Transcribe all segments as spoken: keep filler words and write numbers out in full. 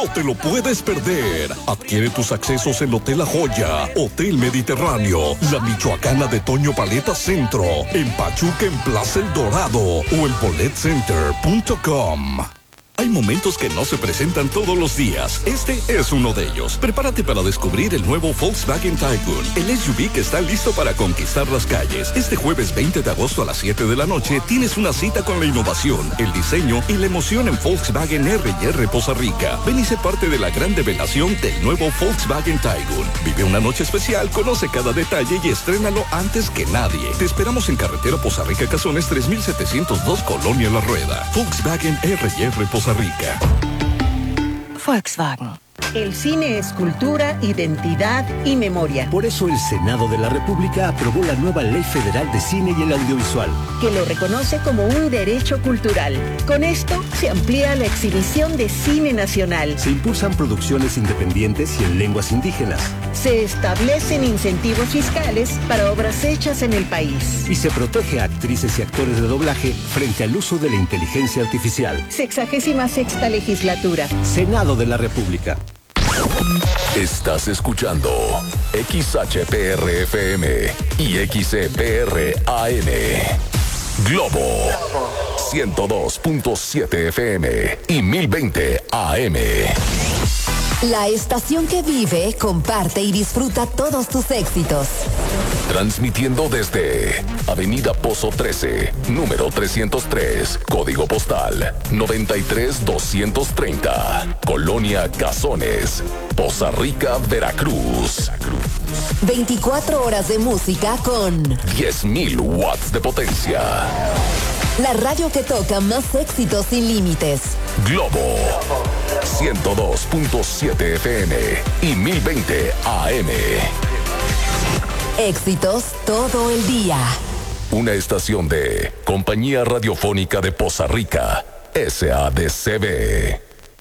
te lo puedes perder. Adquiere tus accesos en Hotel La Joya, Hotel Mediterráneo, La Michoacana de Toño Paleta Centro, en Pachuca en Plaza El Dorado o en bolet center punto com. Hay momentos que no se presentan todos los días. Este es uno de ellos. Prepárate para descubrir el nuevo Volkswagen Tiguan, el S U V que está listo para conquistar las calles. Este jueves veinte de agosto a las siete de la noche tienes una cita con la innovación, el diseño y la emoción en Volkswagen R y R Poza Rica. Ven y sé parte de la gran revelación del nuevo Volkswagen Tiguan. Vive una noche especial, conoce cada detalle y estrénalo antes que nadie. Te esperamos en carretera Poza Rica Cazones tres mil setecientos dos Colonia La Rueda. Volkswagen R y R Poza Rica. Volkswagen. El cine es cultura, identidad y memoria. Por eso el Senado de la República aprobó la nueva Ley Federal de Cine y el Audiovisual, que lo reconoce como un derecho cultural. Con esto se amplía la exhibición de cine nacional. Se impulsan producciones independientes y en lenguas indígenas. Se establecen incentivos fiscales para obras hechas en el país. Y se protege a actrices y actores de doblaje frente al uso de la inteligencia artificial. Sexagésima sexta legislatura. Senado de la República. Estás escuchando X H P R F M y X E P R A N. Globo ciento dos punto siete F M y mil veinte A M. La estación que vive, comparte y disfruta todos tus éxitos. Transmitiendo desde Avenida Pozo trece, número trescientos tres, código postal noventa y tres doscientos treinta, Colonia Cazones, Poza Rica, Veracruz. veinticuatro horas de música con diez mil watts de potencia. La radio que toca más éxitos sin límites. Globo ciento dos punto siete F M y mil veinte A M. Éxitos todo el día. Una estación de Compañía Radiofónica de Poza Rica, S A D C B.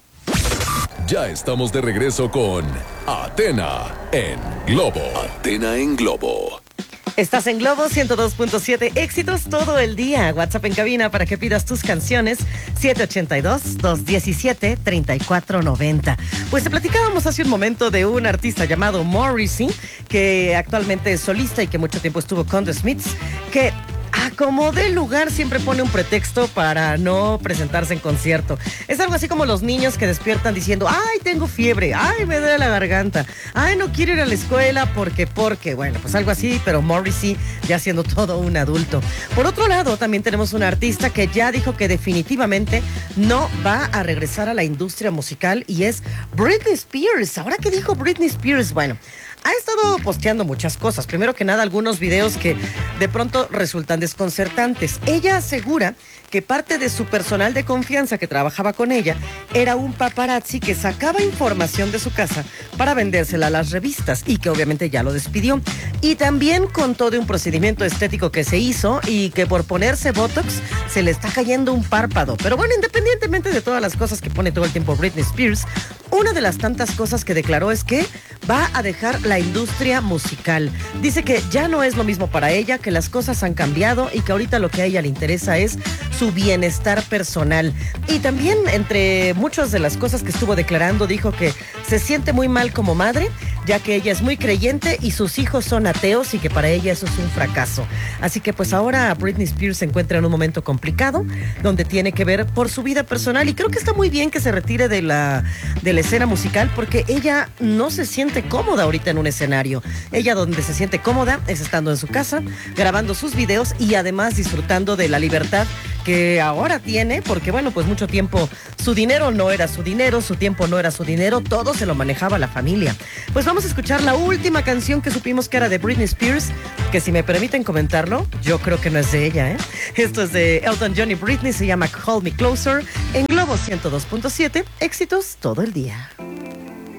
Ya estamos de regreso con Atena en Globo. Atena en Globo. Estás en Globo ciento dos punto siete, éxitos todo el día. WhatsApp en cabina para que pidas tus canciones, siete ocho dos, dos uno siete, tres cuatro nueve cero. Pues te platicábamos hace un momento de un artista llamado Morrissey, que actualmente es solista y que mucho tiempo estuvo con The Smiths, que a como dé lugar siempre pone un pretexto para no presentarse en concierto. Es algo así como los niños que despiertan diciendo, ay, tengo fiebre, ay, me duele la garganta, ay, no quiero ir a la escuela porque, porque, bueno, pues algo así, pero Morrissey ya siendo todo un adulto. Por otro lado, también tenemos una artista que ya dijo que definitivamente no va a regresar a la industria musical y es Britney Spears. ¿Ahora qué dijo Britney Spears? Bueno, ha estado posteando muchas cosas. Primero que nada, algunos videos que de pronto resultan desconcertantes. Ella asegura que parte de su personal de confianza que trabajaba con ella era un paparazzi que sacaba información de su casa para vendérsela a las revistas y que obviamente ya lo despidió. Y también contó de un procedimiento estético que se hizo y que por ponerse Botox se le está cayendo un párpado. Pero bueno, independientemente de todas las cosas que pone todo el tiempo Britney Spears, una de las tantas cosas que declaró es que va a dejar la industria musical. Dice que ya no es lo mismo para ella, que las cosas han cambiado y que ahorita lo que a ella le interesa es su bienestar personal. Y también, entre muchas de las cosas que estuvo declarando, dijo que se siente muy mal como madre, ya que ella es muy creyente y sus hijos son ateos y que para ella eso es un fracaso. Así que pues ahora Britney Spears se encuentra en un momento complicado, donde tiene que ver por su vida personal y creo que está muy bien que se retire de la, de la escena musical porque ella no se siente cómoda ahorita en un escenario. Ella donde se siente cómoda es estando en su casa, grabando sus videos y además disfrutando de la libertad que ahora tiene, porque bueno, pues mucho tiempo su dinero no era su dinero, su tiempo no era su dinero, todo se lo manejaba la familia. Pues vamos a escuchar la última canción que supimos que era de Britney Spears, que si me permiten comentarlo, yo creo que no es de ella, ¿eh? Esto es de Elton John y Britney, se llama Hold Me Closer, en Globo ciento dos punto siete, éxitos todo el día.